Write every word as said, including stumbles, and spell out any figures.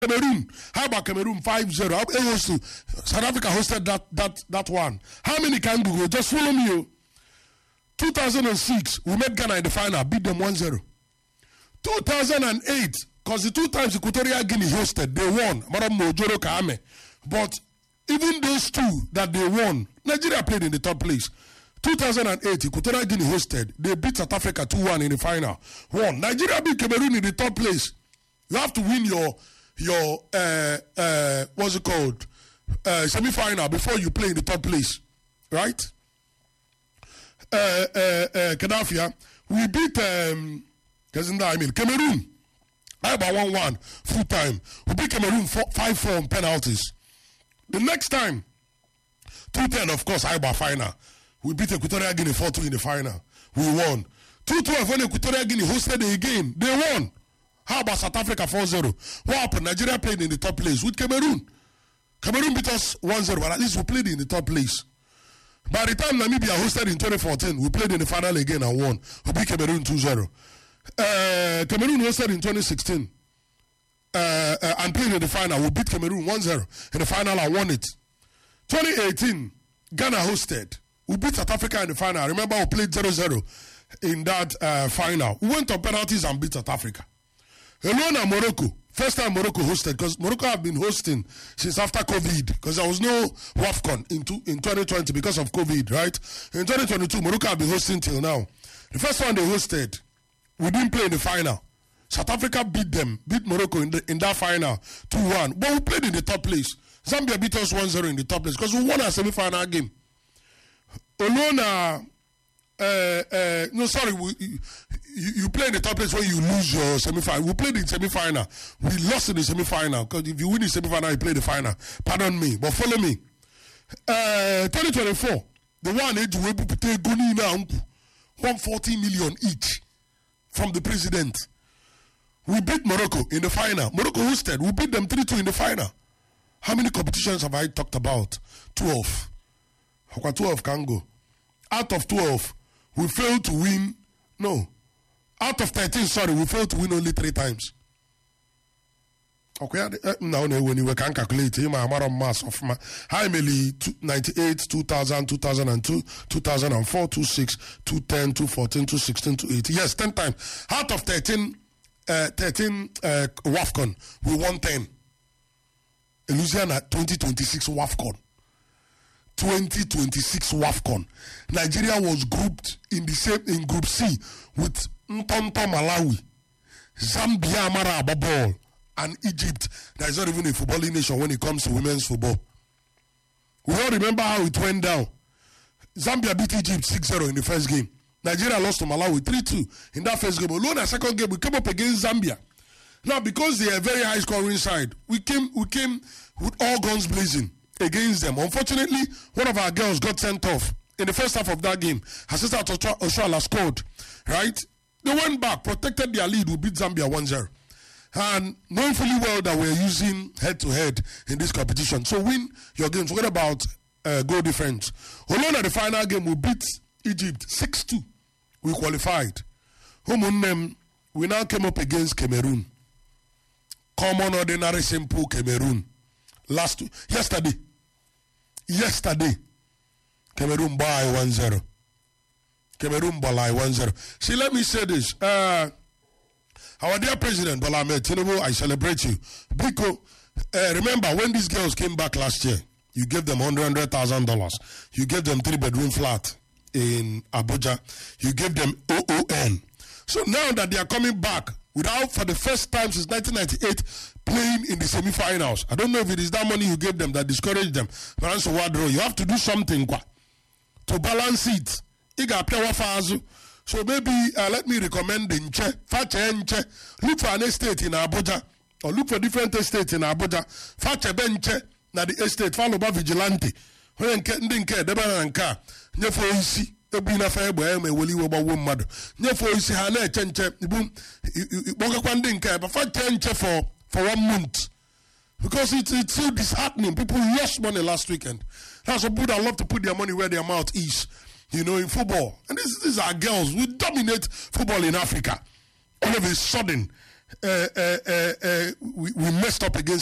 Cameroon. How about Cameroon five zero? South Africa hosted that that that one. How many can Google? Just follow me. Oh. two thousand six, we met Ghana in the final, beat them one zero. two thousand eight, because the two times Equatorial Guinea hosted, they won. But even those two that they won, Nigeria played in the top place. two thousand eight, Equatorial Guinea hosted, they beat South Africa two one in the final. One. Nigeria beat Cameroon in the top place. You have to win your your uh, uh, what's it called uh, semi-final before you play in the top place, right? Uh, uh, uh, Gaddafi, we beat um, I mean Cameroon. I about one one full time. We beat Cameroon five four on penalties. The next time, two ten of course. I about final. We beat Equatorial Guinea four two in the final. We won. two twelve when Equatorial Guinea hosted it again, they won. How about South Africa four zero? What happened? Nigeria played in the top place with Cameroon. Cameroon beat us one zero, but at least we played in the top place. By the time Namibia hosted in twenty fourteen, we played in the final again and won. We beat Cameroon two zero. Uh, Cameroon hosted in twenty sixteen uh, uh, and played in the final. We beat Cameroon one zero in the final and won it. twenty eighteen, Ghana hosted. We beat South Africa in the final. I remember we played zero zero in that uh, final. We went on penalties and beat South Africa. Alone at Morocco. First time Morocco hosted, because Morocco have been hosting since after COVID, because there was no WAFCON in, two, in twenty twenty because of COVID, right? In twenty twenty-two, Morocco have been hosting till now. The first one they hosted, we didn't play in the final. South Africa beat them, beat Morocco in, the, in that final two one. But we played in the top place. Zambia beat us one zero in the top place because we won our semi-final game. Olona, uh, uh, no, sorry, we, you, you play in the top place when you lose your semi-final. We played in semi-final. We lost in the semi-final because if you win the semi-final, you play the final. Pardon me, but follow me. Uh, twenty twenty-four, the one age we put one hundred forty million each from the president. We beat Morocco in the final. Morocco hosted. We beat them three two in the final. How many competitions have I talked about? twelve. How twelve can go? Out of twelve, we failed to win. No. Out of thirteen, sorry, we failed to win only three times. Okay, now when you can calculate him, I'm a mass of my high Meli ninety-eight, two thousand, two thousand two, two thousand four, two six, two ten, two fourteen, two sixteen, two eighteen. Yes, ten times. Out of thirteen, uh, thirteen uh, WAFCON, we won ten. Louisiana twenty twenty-six WAFCON. twenty twenty-six WAFCON. Nigeria was grouped in the same in Group C with Ntonto Malawi, Zambia Amara Ababol, and Egypt. That is not even a footballing nation when it comes to women's football. We all remember how it went down. Zambia beat Egypt six zero in the first game. Nigeria lost to Malawi three two in that first game. Alone the second game, we came up against Zambia. Now, because they are a very high scoring side, we came we came with all guns blazing against them. Unfortunately, one of our girls got sent off in the first half of that game. Her sister Oshoala scored, right? They went back, protected their lead, we beat Zambia one zero. And knowing fully well that we're using head-to-head in this competition. So win your games. Forget about uh, goal difference. Alone at the final game, we beat Egypt six two. We qualified. Home we now came up against Cameroon. Common, ordinary, simple Cameroon. Last yesterday. Yesterday. Cameroon by one zero. Cameroon by one zero. See, let me say this. Uh, our dear President Bola Ahmed Tinubu, I celebrate you. Because uh, remember when these girls came back last year, you gave them one hundred thousand dollars. You gave them three bedroom flat in Abuja. You gave them O O N. So now that they are coming back without, for the first time since nineteen ninety-eight, playing in the semi-finals. I don't know if it is that money you gave them that discouraged them. But you have to do something to balance it. So maybe uh, let me recommend the Nche, Fache Nche. Look for an estate in Abuja, or look for different estates in Abuja. Fache Benche, na the estate, follow by vigilante. When Nke, Deba and Ka, Nyefo Isi, Ebina Febo, Eme, Willie Woba Womad, Nyefo Isi Hane, Chenche, Boom, Bogakwandinka, but Fache Nche for, for one month. Because it's, it's so disheartening. People lost money last weekend. That's what people love to put their money where their mouth is. You know, in football. And this, these are girls. We dominate football in Africa. All of a sudden, uh, uh, uh, uh, we, we messed up against